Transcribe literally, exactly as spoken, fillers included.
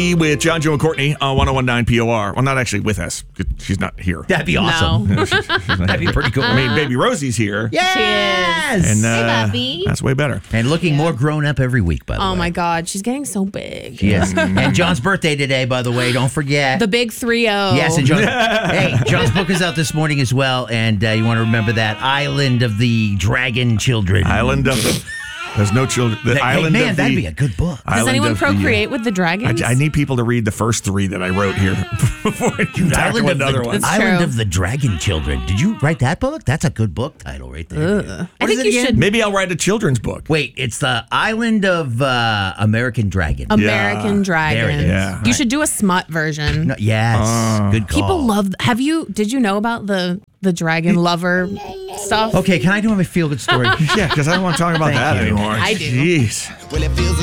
with John, Joe, and Courtney on one oh one point nine P O R. Well, not actually with us. She's not here. That'd be awesome. No. she's, she's That'd be pretty cool. I mean, baby Rosie's here. Yes! And, uh, Hey, Bobby. that's way better. And looking more grown up every week, by the Oh way. my God, she's getting so big. Yes. And John's birthday today, by the way. Don't forget. The big three oh. Yes, and John, hey, John's book is out this morning as well, and uh, you want to remember that Island of the Dragon Children. Island of the... There's no children. The hey, Island man, of that'd the, be a good book. Does Island anyone of the, uh, procreate with the dragons? I, I need people to read the first three that I wrote here before I can tackle Island of, another the, one. Island true. of the Dragon Children. Did you write that book? That's a good book title right there. Ugh. I What think is it you again? should. Maybe I'll write a children's book. Wait, it's the Island of uh, American Dragon. American Yeah. Dragon. There it is. Yeah. You should do a smut version. No, yes, Uh, good call. People love. Have you? Did you know about the the dragon lover stuff? Okay, can I do my feel good story? Yeah, because I don't want to talk about Thank that you. anymore. I do. Jeez.